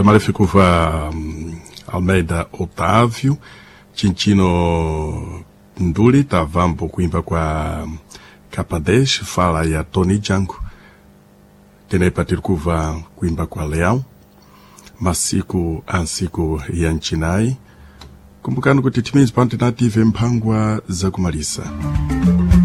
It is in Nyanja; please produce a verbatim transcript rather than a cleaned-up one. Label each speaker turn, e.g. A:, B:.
A: Tamale kuva um, Almeida Otávio, Tintino Nduli, Tavambo kuimba kwa Capa dez, fala ya Tony Jango, Tenepatir kuva kuimba kwa Leão, Masiku Ansiku ya Nchinai, kumbukani kuti timizi panti native mpangwa za kumalisa.